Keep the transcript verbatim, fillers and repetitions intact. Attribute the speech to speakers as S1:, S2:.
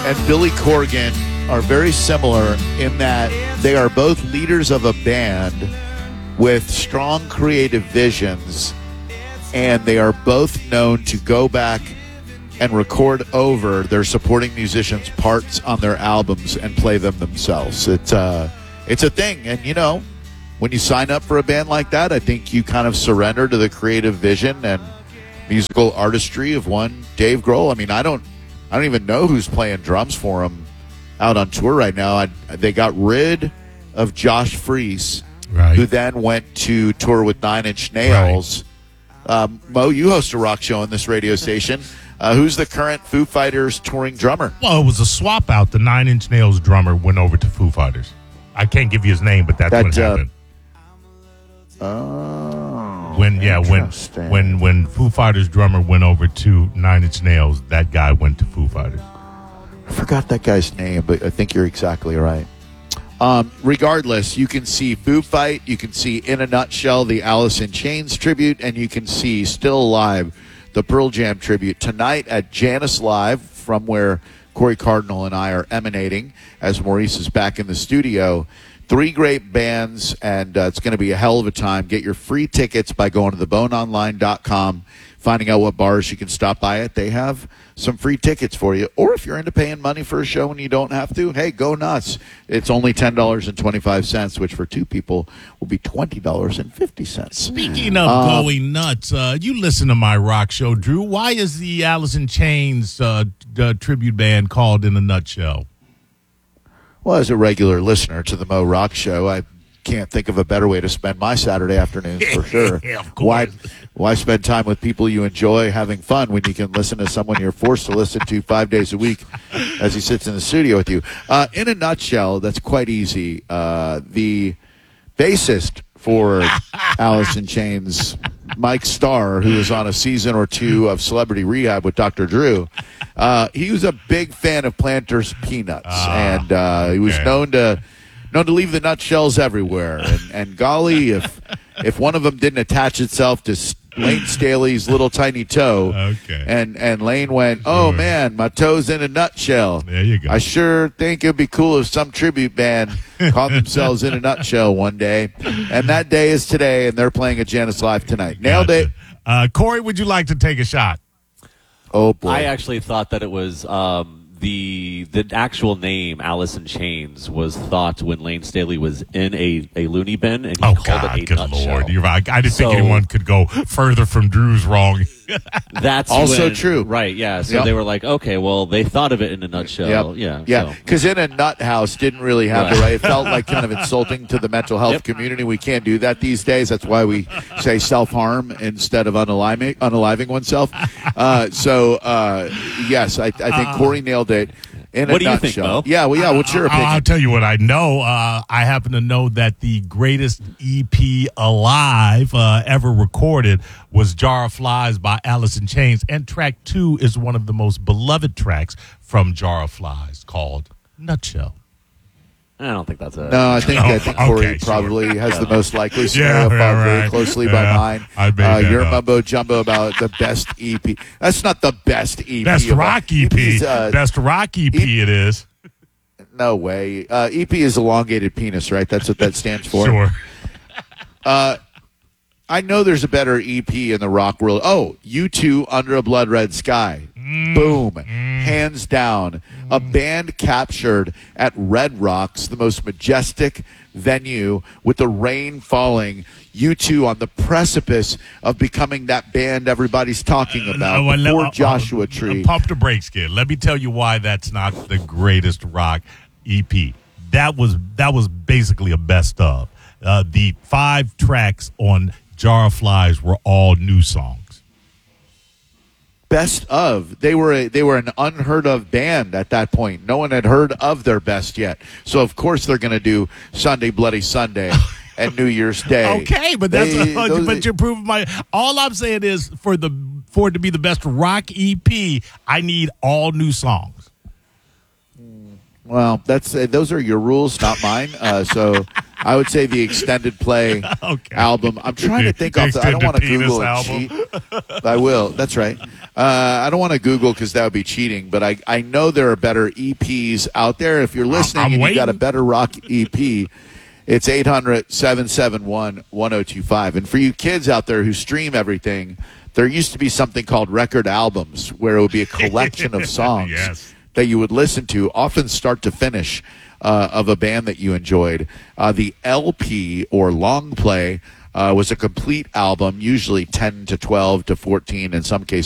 S1: and Billy Corgan are very similar in that they are both leaders of a band with strong creative visions, and they are both known to go back and record over their supporting musicians' parts on their albums and play them themselves. It's uh, it's a thing, and you know, when you sign up for a band like that, I think you kind of surrender to the creative vision and musical artistry of one Dave Grohl. I mean, I don't, I don't even know who's playing drums for him out on tour right now. I, they got rid of Josh Freese,
S2: right,
S1: who then went to tour with Nine Inch Nails. Right. Um, Mo, you host a rock show on this radio station. Uh, who's the current Foo Fighters touring drummer?
S2: Well, it was a swap out. The Nine Inch Nails drummer went over to Foo Fighters. I can't give you his name, but that's
S1: that,
S2: what
S1: uh,
S2: happened.
S1: Oh,
S2: when yeah, when when when Foo Fighters drummer went over to Nine Inch Nails, that guy went to Foo Fighters.
S1: I forgot that guy's name, but I think you're exactly right. Um, regardless, you can see Foo Fight, you can see In a Nutshell, the Alice in Chains tribute, and you can see Still Alive, the Pearl Jam tribute tonight at Janice Live, from where Corey Cardinal and I are emanating as Maurice is back in the studio. Three great bands, and uh, it's going to be a hell of a time. Get your free tickets by going to the bone online dot com, finding out what bars you can stop by at. They have some free tickets for you. Or if you're into paying money for a show and you don't have to, hey, go nuts. It's only ten dollars and twenty-five cents, which for two people will be twenty dollars and fifty cents.
S2: Speaking of um, going nuts, uh, you listen to my rock show, Drew. Why is the Alice in Chains uh, uh, tribute band called In a Nutshell?
S1: Well, as a regular listener to the Mo Rock Show, I can't think of a better way to spend my Saturday afternoons, for sure.
S2: Yeah, of course.
S1: Why, why spend time with people you enjoy having fun when you can listen to someone you're forced to listen to five days a week as he sits in the studio with you? Uh, in a nutshell, that's quite easy. Uh, the bassist for Alice in Chains, Mike Starr, who was on a season or two of Celebrity Rehab with Doctor Drew, uh, he was a big fan of Planters Peanuts, uh, and uh, he was
S2: okay.
S1: known to known to leave the nutshells everywhere. And, and golly, if if one of them didn't attach itself to Lane Staley's little tiny toe,
S2: okay.
S1: and and Lane went, "Oh
S2: Sure.
S1: man, my toe's in a nutshell."
S2: There you go.
S1: I sure think it'd be cool if some tribute band called themselves In a Nutshell one day. And that day is today, and they're playing at Janice Live tonight. Nailed
S2: Gotcha.
S1: it.
S2: Uh, Corey, would you like to take a shot?
S1: Oh boy!
S3: I actually thought that it was um, the the actual name Alice in Chains was thought when Lane Staley was in a, a loony bin, and he
S2: Oh,
S3: called
S2: God,
S3: it a
S2: good
S3: nutshell.
S2: Lord. You're right. I didn't
S3: So-
S2: think anyone could go further from Drew's wrong.
S3: That's
S1: Also
S3: when-
S1: true.
S3: right? Yeah. So
S1: Yep.
S3: they were like, okay, well, they thought of it in a nutshell.
S1: Yep.
S3: Yeah.
S1: Yeah,
S3: so.
S1: because In a Nut House didn't really have the
S3: Right.
S1: right. It felt like kind of insulting to the mental health
S3: Yep.
S1: community. We can't do that these days. That's why we say self-harm instead of unaliving, unaliving oneself. Uh, so, uh, yes, I, I think Corey nailed it. In a
S3: What do you
S1: nutshell.
S3: think, Mo?
S1: Yeah, well, yeah. What's your
S2: I'll,
S1: opinion?
S2: I'll tell you what I know. Uh, I happen to know that the greatest E P alive uh, ever recorded was Jar of Flies by Alice in Chains. And track two is one of the most beloved tracks from Jar of Flies, called Nutshell.
S3: I don't think that's it.
S1: No, I think, I think
S2: Oh,
S1: Corey
S2: okay, sure.
S1: probably has the most likely
S2: Yeah,
S1: scenario,
S2: yeah,
S1: followed very
S2: right.
S1: closely
S2: Yeah,
S1: by mine.
S2: I made
S1: uh,
S2: that
S1: your
S2: up.
S1: mumbo jumbo about the best E P. That's not the best E P.
S2: Best
S1: of all-
S2: rock E P.
S1: E P's, uh,
S2: Best rock E P
S1: E-
S2: it is.
S1: No way. Uh, E P is elongated penis, right? That's what that stands for.
S2: Sure.
S1: Uh, I know there's a better E P in the rock world. Oh, U two, Under a Blood Red Sky.
S2: Mm.
S1: Boom. Hands down. A band captured at Red Rocks, the most majestic venue, with the rain falling. U two on the precipice of becoming that band everybody's talking about.
S2: Uh, well,
S1: before
S2: uh, uh,
S1: Joshua
S2: uh,
S1: Tree.
S2: Pump the brakes, kid. Let me tell you why that's not the greatest rock E P. That was that was basically a best of. Uh, the five tracks on Jar of Flies were all new songs.
S1: Best of. They were a, they were an unheard of band at that point. No one had heard of their best yet. So of course they're going to do Sunday Bloody Sunday and New Year's Day.
S2: Okay, but that's
S1: They-
S2: uh,
S1: those-
S2: but you're proving my. All I'm saying is for the for it to be the best rock E P, I need all new songs.
S1: Well, that's uh, those are your rules, not mine. Uh, so I would say the extended play
S2: Okay.
S1: album. I'm trying to think off the, I don't want to
S2: Extended
S1: Google
S2: penis
S1: and cheat. I will. That's right. Uh, I don't want to Google because that would be cheating, but I, I know there are better E Ps out there. If you're listening
S2: I'm
S1: and you got a
S2: waiting.
S1: better rock E P, it's eight hundred, seven seven one, one oh two five. And for you kids out there who stream everything, there used to be something called record albums where it would be a collection of songs
S2: Yes.
S1: that you would listen to, often start to finish, uh, of a band that you enjoyed. Uh, the L P or long play uh, was a complete album, usually ten to twelve to fourteen, in some cases